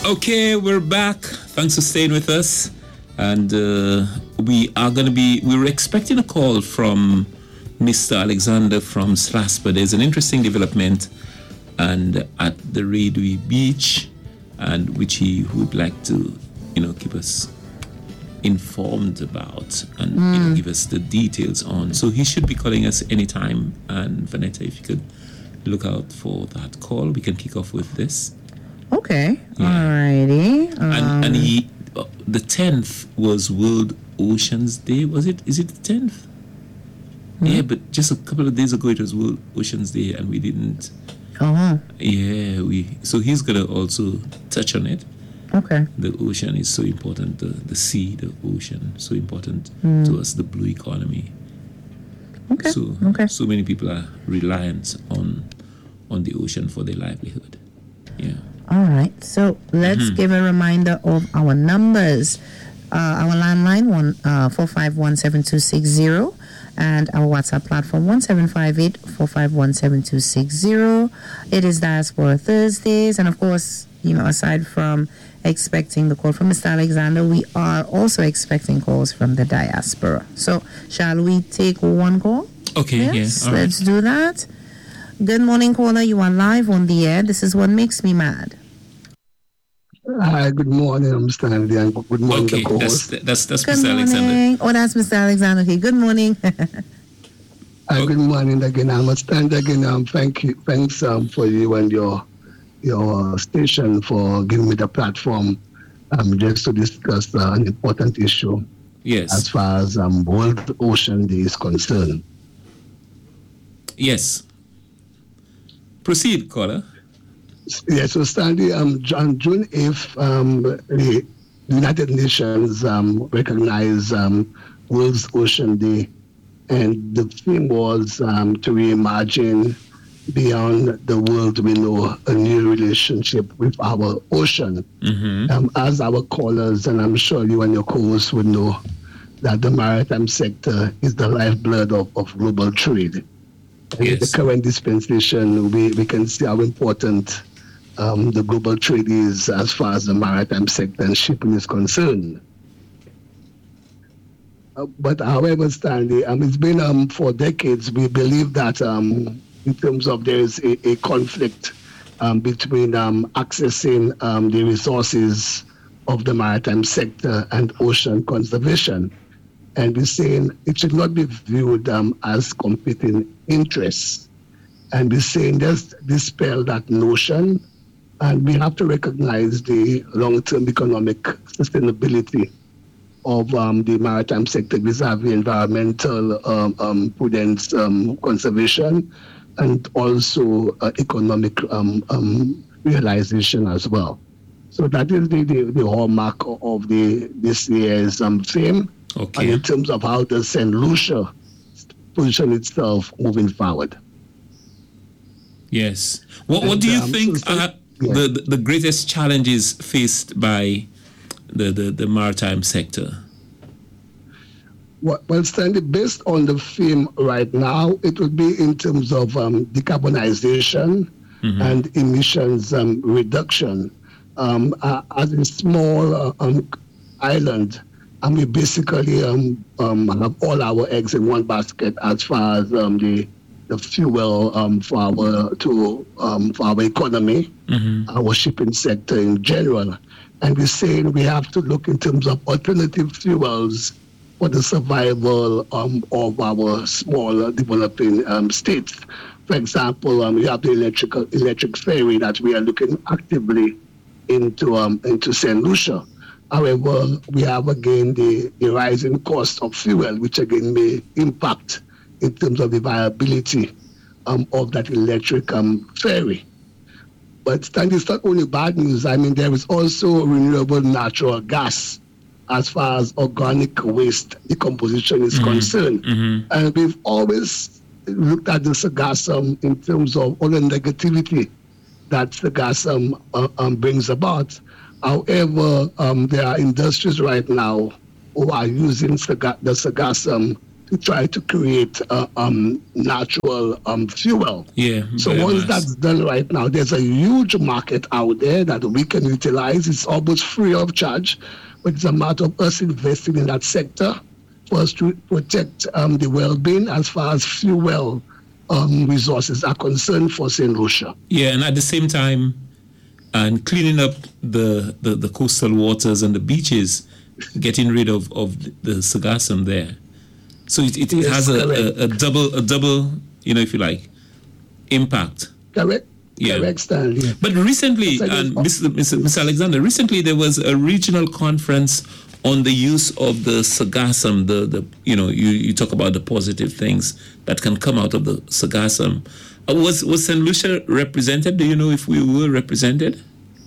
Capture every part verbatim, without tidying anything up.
Okay, we're back. Thanks for staying with us. And uh, we are going to be, we were expecting a call from Mister Alexander from Slasper. There's an interesting development and at the Radway Beach, and which he would like to, you know, keep us informed about and mm. you know, give us the details on. So he should be calling us anytime. And Vanetta, if you could look out for that call, we can kick off with this. Okay. Yeah. Alrighty. Um, and and he, uh, the tenth was World Oceans Day. Was it? Is it the tenth? Hmm. Yeah, but just a couple of days ago it was World Oceans Day, and we didn't. Uh-huh. Yeah, we. So he's gonna also touch on it. Okay. The ocean is so important. The the sea, the ocean, so important mm. to us. The blue economy. Okay. So okay. so many people are reliant on on the ocean for their livelihood. Yeah. All right. So let's mm-hmm. give a reminder of our numbers. Uh, our landline one uh, four five one seven two six zero, and our WhatsApp platform one seven five eight four five one seven two six zero. It is Diaspora Thursdays, and of course, you know, aside from expecting the call from Mister Alexander, we are also expecting calls from the diaspora. So, shall we take one call? Okay, yes, yeah. let's right. do that. Good morning, caller. You are live on the air. This is What Makes Me Mad. Hi, good morning, I'm Stanley, and good morning, okay, the co that's, that's, that's good Mister morning. Alexander. Oh, that's Mister Alexander. Okay, good morning. Hi, good morning again. I'm Stanley again. Um, thank you, thanks um, for you and your your station for giving me the platform um, just to discuss uh, an important issue. Yes. As far as um, World Ocean Day is concerned. Yes. Proceed, caller. Yes, so Stanley, um, on June eighth, um, the United Nations um, recognized um, World Ocean Day, and the theme was um, to reimagine beyond the world we know a new relationship with our ocean. Mm-hmm. Um, as our callers, and I'm sure you and your co-hosts would know, that the maritime sector is the lifeblood of, of global trade. And yes. in the current dispensation, we, we can see how important um, the global trade is as far as the maritime sector and shipping is concerned. Uh, but however, Stanley, um, it's been um, for decades, we believe that um, in terms of there is a, a conflict um, between um, accessing um, the resources of the maritime sector and ocean conservation. And we're saying it should not be viewed um, as competing interests. And we're saying let's dispel that notion, and we have to recognize the long-term economic sustainability of um, the maritime sector vis-a-vis environmental um, um, prudence, um, conservation, and also uh, economic um, um, realization as well. So that is the, the, the hallmark of the this year's um, theme. Okay. And in terms of how does Saint Lucia position itself moving forward. Yes. What, what and, do you um, think so, are yeah. the, the greatest challenges faced by the, the, the maritime sector? Well, well, Stanley, based on the theme right now, it would be in terms of um, decarbonization mm-hmm. and emissions um, reduction. Um, uh, as a small uh, um, island, and we basically um, um, have all our eggs in one basket as far as um, the the fuel um, for our to um, for our economy, mm-hmm. our shipping sector in general, and we're saying we have to look in terms of alternative fuels for the survival um, of our small developing um, states. For example, um, we have the electric electric ferry that we are looking actively into um, into Saint Lucia. However, we have again the, the rising cost of fuel, which again may impact in terms of the viability um, of that electric um, ferry. But Stanley, it's not only bad news. I mean, there is also renewable natural gas as far as organic waste decomposition is mm-hmm. concerned. Mm-hmm. And we've always looked at the sargassum in terms of all the negativity that sargassum uh, um, brings about. However, um, there are industries right now who are using the sargassum to try to create uh, um, natural um, fuel. Yeah. So once that's done right now, there's a huge market out there that we can utilize. It's almost free of charge, but it's a matter of us investing in that sector for us to protect um, the well-being as far as fuel um, resources are concerned for Saint Lucia. Yeah, and at the same time, and cleaning up the, the, the coastal waters and the beaches, getting rid of, of the sargassum there. So it, it, it Yes, has a, a, a double, a double, you know, if you like, impact. Correct. Yeah. Correct, Stanley. But recently, Yes, and Mister Mister Mister Alexander, recently there was a regional conference on the use of the sargassum. The, the you know, you, you talk about the positive things that can come out of the sargassum. Uh, was was Saint Lucia represented? Do you know if we were represented?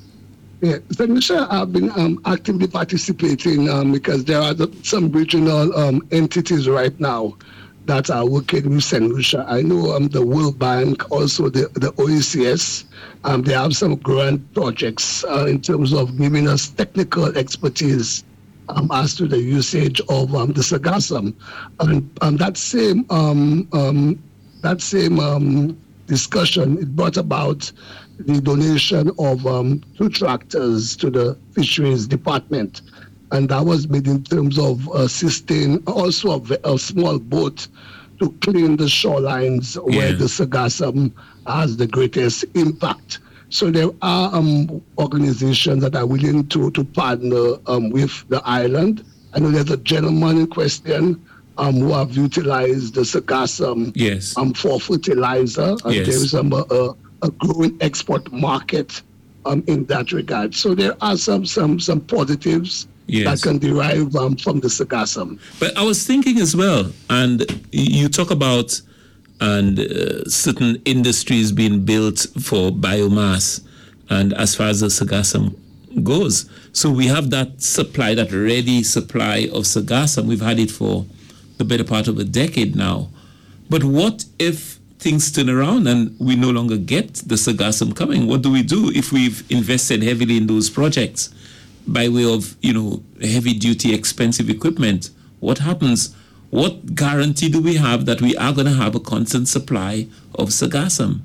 Yeah, Saint Lucia have been um, actively participating um, because there are the, some regional um, entities right now that are working with Saint Lucia. I know um, the World Bank, also the, the O E C S, um, they have some grant projects uh, in terms of giving us technical expertise um, as to the usage of um, the sargassum. And um, that same um, um, that same um, discussion, it brought about the donation of um, two tractors to the fisheries department. And that was made in terms of assisting also a, a small boat to clean the shorelines yeah. where the sargassum has the greatest impact. So there are um, organizations that are willing to, to partner um, with the island. I know there's a gentleman in question um, who have utilized the sargassum yes. um, for fertilizer. And yes. there is um, a, a a growing export market um, in that regard. So there are some some some positives yes. that can derive um, from the sargassum. But I was thinking as well, and you talk about and uh, certain industries being built for biomass, and as far as the sargassum goes. So we have that supply, that ready supply of sargassum. We've had it for the better part of a decade now. But what if things turn around and we no longer get the sargassum coming? What do we do if we've invested heavily in those projects by way of, you know, heavy duty, expensive equipment? What happens? What guarantee do we have that we are going to have a constant supply of sargassum?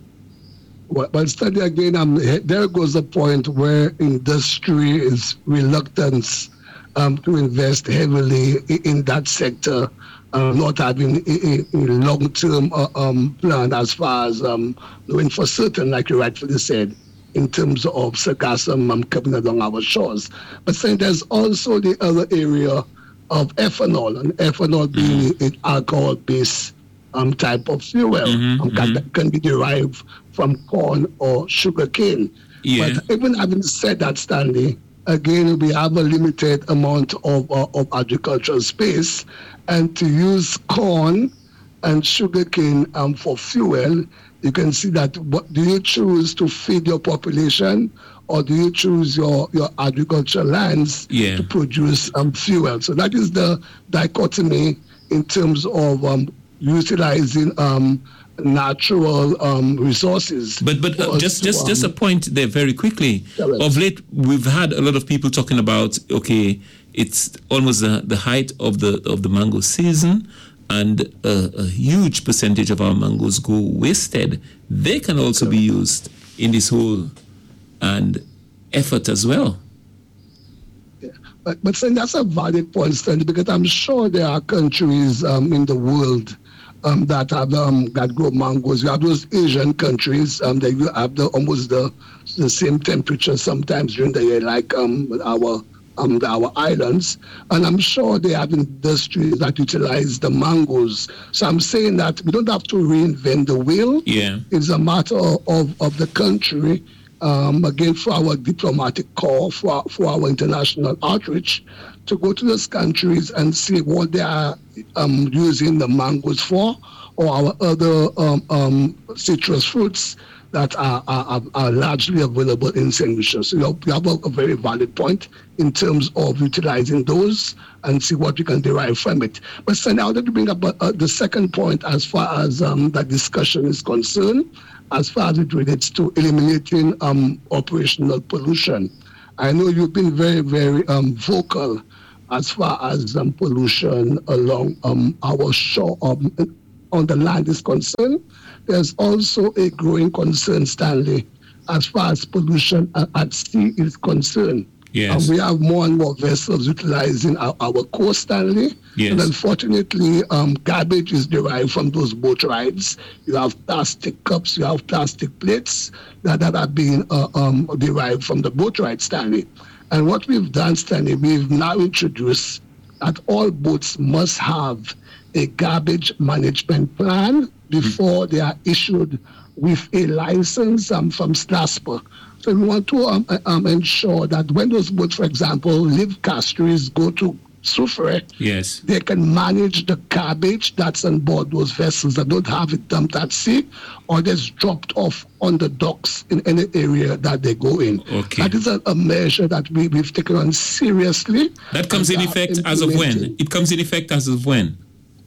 Well, well study again, um, there goes a point where industry is reluctant um, to invest heavily in, in that sector. Uh, not having a, a long-term uh, um, plan as far as um, knowing for certain, like you rightfully said, in terms of sargassum um, coming along our shores. But then there's also the other area of ethanol, and ethanol being mm-hmm. an alcohol-based um, type of fuel mm-hmm, um, mm-hmm. that can be derived from corn or sugarcane. Yeah. But even having said that, Stanley, again, we have a limited amount of, uh, of agricultural space, and to use corn and sugarcane um, for fuel, you can see that what do you choose to feed your population, or do you choose your, your agricultural lands yeah. to produce um, fuel? So that is the dichotomy in terms of um, utilizing um, natural um, resources. But but uh, just just um, just a point there very quickly. Correct. Of late, we've had a lot of people talking about, okay, it's almost the, the height of the of the mango season, and a, a huge percentage of our mangoes go wasted. They can also Correct. be used in this whole and effort as well. Yeah. But but then that's a valid point, Stanley, because I'm sure there are countries um, in the world Um, that have um, that grow mangoes. You have those Asian countries um, that you have the almost the the same temperature sometimes during the year, like um, our um, our islands. And I'm sure they have industries that utilize the mangoes. So I'm saying that we don't have to reinvent the wheel. Yeah, it's a matter of, of the country. Um, again, for our diplomatic call, for for our international outreach, to go to those countries and see what they are um, using the mangoes for, or our other um, um, citrus fruits that are, are, are largely available in Saint Lucia. So you have a, a very valid point in terms of utilizing those and see what we can derive from it. But so now let me bring up uh, the second point as far as um, that discussion is concerned, as far as it relates to eliminating um, operational pollution. I know you've been very, very um, vocal as far as um, pollution along um, our shore um, on the land is concerned. There's also a growing concern, Stanley, as far as pollution at sea is concerned. Yes. Um, we have more and more vessels utilizing our, our coast, Stanley. Yes. And unfortunately, um, garbage is derived from those boat rides. You have plastic cups, you have plastic plates that, that are being uh, um, derived from the boat ride, Stanley. And what we've done, Stanley, we've now introduced that all boats must have a garbage management plan before mm-hmm. they are issued with a license um, from SLASPA. So we want to um, um, ensure that when those boats, for example, leave Castries, go to Soufrière, yes, they can manage the garbage that's on board those vessels that don't have it dumped at sea or that's dropped off on the docks in any area that they go in. Okay. That is a, a measure that we, we've taken on seriously. That comes in effect as of when? It comes in effect as of when?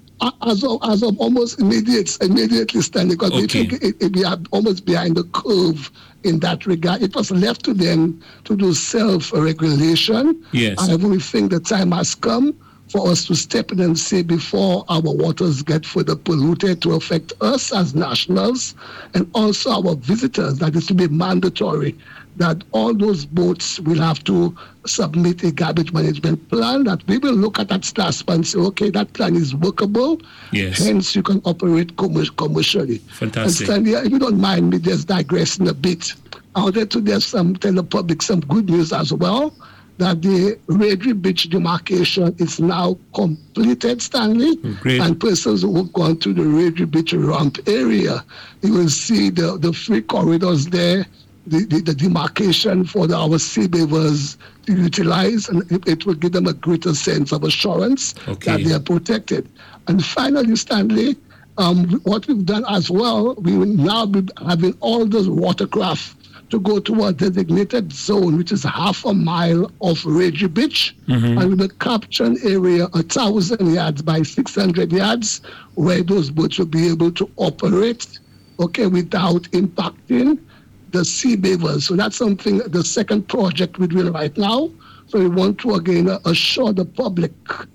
As of, as of almost immediate, immediately standing, because okay. we think it, it, we are almost behind the curve in that regard. It was left to them to do self-regulation. Yes. And we think the time has come for us to step in and say before our waters get further polluted to affect us as nationals and also our visitors, that is to be mandatory, that all those boats will have to submit a garbage management plan that we will look at that SLASPA and say, okay, that plan is workable. Yes. Hence, you can operate com- commercially. Fantastic. And Stanley, if you don't mind me just digressing a bit, I wanted to just um, tell the public some good news as well, that the Redri Beach demarcation is now completed, Stanley. Great. And persons who have gone to the Redri Beach ramp area, you will see the, the free corridors there, the, the, the demarcation for the, our sea beavers to utilize, and it, it will give them a greater sense of assurance okay. that they are protected. And finally, Stanley, um, what we've done as well, we will now be having all those watercraft to go to a designated zone, which is half a mile of Redri Beach, mm-hmm. and with a captured area a thousand yards by six hundred yards, where those boats will be able to operate, okay, without impacting the sea beavers. So that's something, the second project we're doing right now. So we want to again assure the public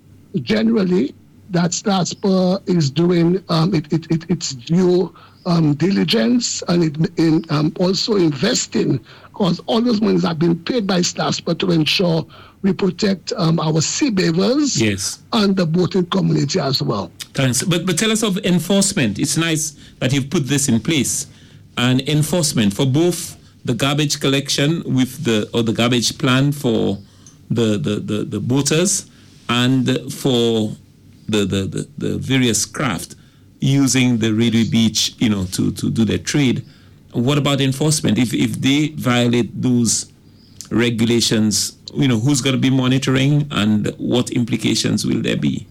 generally that SLASPA is doing um, it, it, it, its due um, diligence and it, in, um, also investing, because all those monies have been paid by SLASPA to ensure we protect um, our sea beavers yes. and the boating community as well. Thanks. But, but tell us of enforcement. It's nice that you've put this in place. And enforcement for both the garbage collection with the or the garbage plan for the the, the, the boaters and for the, the, the, the various craft using the Redri Beach, you know, to, to do their trade. What about enforcement? If if they violate those regulations, you know, who's going to be monitoring and what implications will there be?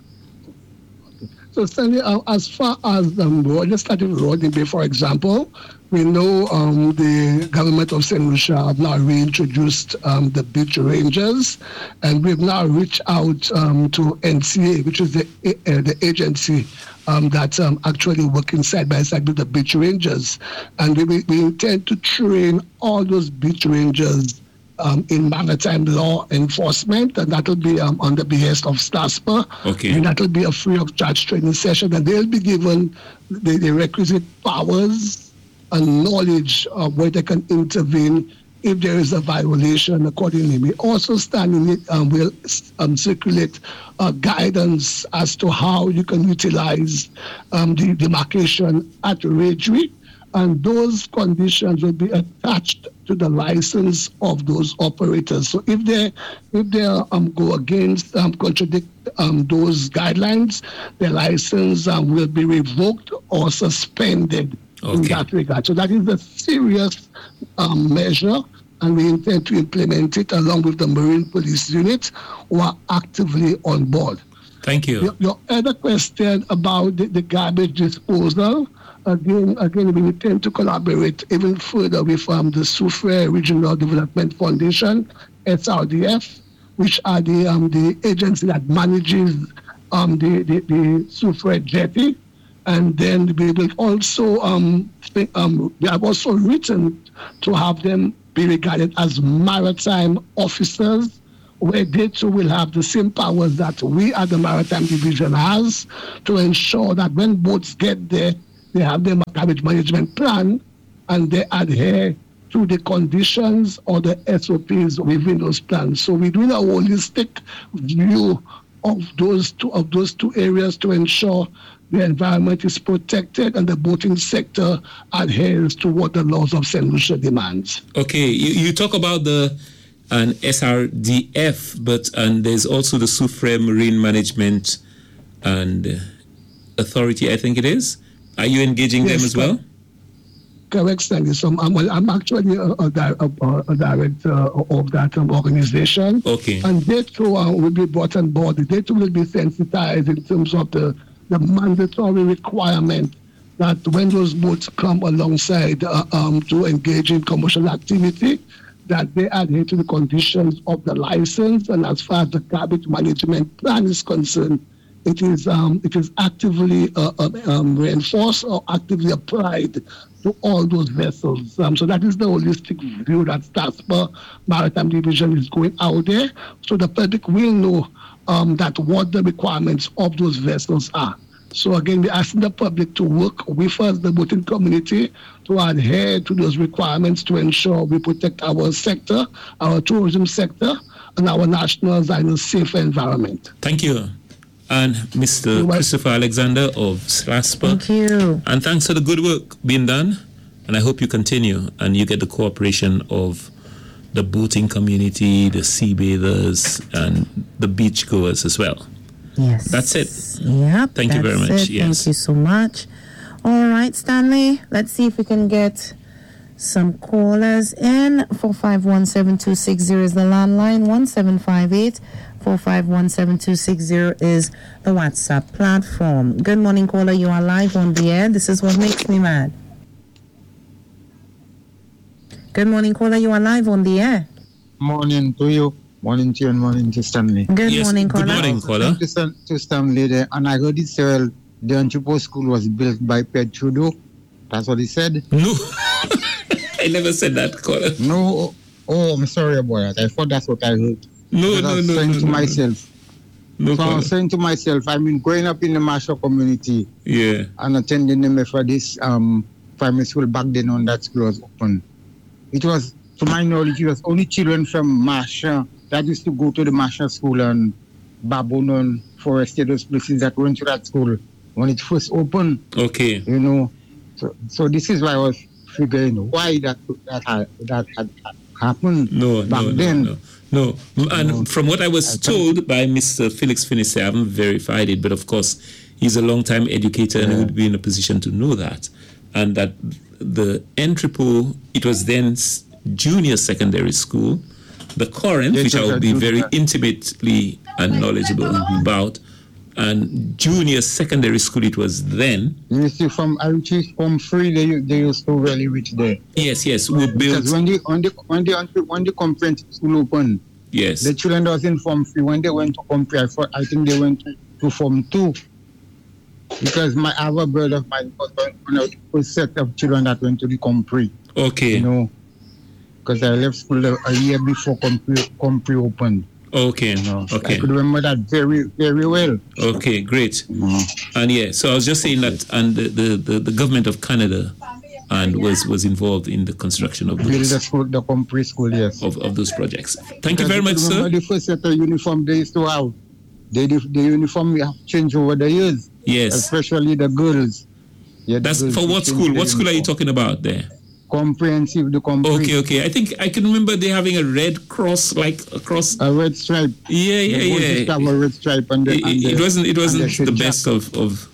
So, Stanley, uh, as far as um, legislative Rodney Bay, for example, we know um, the government of Saint Lucia have now reintroduced um, the beach rangers, and we've now reached out um, to N C A, which is the uh, the agency um, that's um, actually working side by side with the beach rangers, and we, we intend to train all those beach rangers Um, in maritime law enforcement, and that will be um, on the behest of SLASPA. Okay. And that will be a free of charge training session, and they'll be given the, the requisite powers and knowledge of where they can intervene if there is a violation accordingly. We also stand in it and will um, circulate uh, guidance as to how you can utilize um, the demarcation at Redri. And those conditions will be attached to the license of those operators. So if they if they um, go against, um, contradict um, those guidelines, their license um, will be revoked or suspended okay. in that regard. So that is a serious um, measure, and we intend to implement it along with the Marine Police Unit, who are actively on board. Thank you. Your, your other question about the, the garbage disposal, Again, again, we intend to collaborate even further with um, the Soufrière Regional Development Foundation, S R D F, which are the um, the agency that manages um, the, the, the Soufrière jetty. And then we will also, um, think, um, we have also written to have them be regarded as maritime officers where they too will have the same powers that we at the Maritime Division has to ensure that when boats get there, they have their carriage management plan and they adhere to the conditions or the S O Ps within those plans. So we're doing a holistic view of those two of those two areas to ensure the environment is protected and the boating sector adheres to what the laws of Saint Lucia demands. Okay, you, you talk about the an S R D F, but and there's also the Soufrière Marine Management and Authority, I think it is. Are you engaging yes, them as well? Correct, Stanley. So I'm, well, I'm actually a, a, a, a director of that um, organization. Okay. And they too uh, will be brought on board. They too will be sensitized in terms of the, the mandatory requirement that when those boats come alongside uh, um, to engage in commercial activity, that they adhere to the conditions of the license. And as far as the garbage management plan is concerned, it is um, it is actively uh, um, reinforced or actively applied to all those vessels. Um, so that is the holistic view that STASPA Maritime Division is going out there. So the public will know um, that what the requirements of those vessels are. So again, we're asking the public to work with us, the boating community, to adhere to those requirements to ensure we protect our sector, our tourism sector, and our nationals in a safe environment. Thank you. And Mister Christopher Alexander of SLASPA. Thank you. And thanks for the good work being done. And I hope you continue and you get the cooperation of the boating community, the sea bathers, and the beachgoers as well. Yes. That's it. Yep. Thank you very much. It. Yes. Thank you so much. All right, Stanley. Let's see if we can get some callers in. four five one, seven two six zero is the landline. one seven five eight, four five one, seven two six zero is the WhatsApp platform. Good morning, caller. You are live on the air. This is what makes me mad. Good morning, caller. You are live on the air. Morning to you. Morning to you and morning to Stanley. Good yes, morning, caller. Good morning, caller. To, Stan, to Stanley there, and I heard it say, well, the Antipo school was built by Pierre Trudeau. That's what he said. No. I never said that, caller. No. Oh, I'm sorry about that. I thought that's what I heard. No, but no, I was no, saying no, to no, myself. No, so I was saying to myself, I mean, growing up in the Marshall community yeah, and attending the Methodist um, primary school back then when that school was open. It was, to my knowledge, it was only children from Marshall that used to go to the Marshall school and Baboon and Forest, those places that went to that school when it first opened. Okay. You know, so so this is why I was figuring why that that had, that had happened no, back no, then. No, no, no. And no. From what I was I told by Mister Felix Finisse, I haven't verified it, but of course, he's a long-time educator yeah. and he would be in a position to know that. And that the Entrepot, it was then junior secondary school, the Corinth, yes, which I will be very that. intimately and knowledgeable mm-hmm. about, and junior secondary school it was then. You see, from I from free they they used to really reach there. Yes, yes, we built. Because when the when the when the when the comprehensive school opened, yes, the children was in form free. When they went to compare, I think they went to, to form two. Because my other brother of mine was one of the first set of children that went to the Compre. Okay. You know, because I left school a, a year before Compre, Compre opened. Okay. You know, so okay. I could remember that very, very well. Okay, great. Mm-hmm. And yeah, so I was just saying that, and the, the, the, the government of Canada and was, was involved in the construction of those, the, school, the Compre school, yes. Of, of those projects. Thank because you very much, sir. The first set of uniform they used to have, they, the, the uniform have changed over the years. Yes. Especially the girls. Yeah, the That's girls for what school? What school are you talking about there? Comprehensive, the comprehensive. Okay, okay. I think I can remember they having a red cross, like across. A red stripe. Yeah, yeah, the yeah. Have a red stripe and the, it, and the, it wasn't. It wasn't the, the best of, of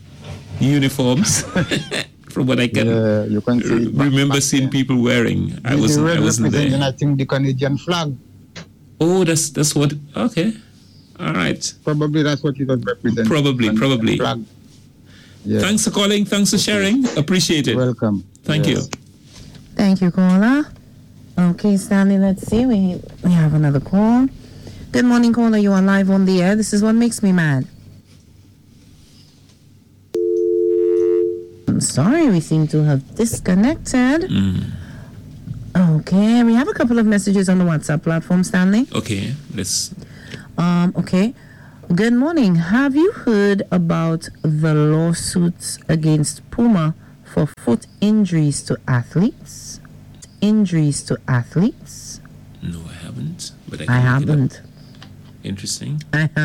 uniforms, from what I can, yeah, you can see r- remember seeing people wearing. I wasn't. I wasn't there. I think the Canadian flag. Oh, that's that's what. Okay, all right. Probably that's what it was representing. Probably, probably. Flag. Yes. Thanks for calling. Thanks for sharing. Appreciate it. Welcome. Thank yes. you. Thank you, caller. Okay, Stanley, let's see. We we have another call. Good morning, caller. You are live on the air. This is what makes me mad. I'm sorry, we seem to have disconnected. Mm. Okay, we have a couple of messages on the WhatsApp platform, Stanley. Okay, let's. Um, okay. Good morning. Have you heard about the lawsuits against Puma for foot injuries to athletes? Injuries to athletes? No, I haven't. But I, I can look it up. haven't. Interesting. I have.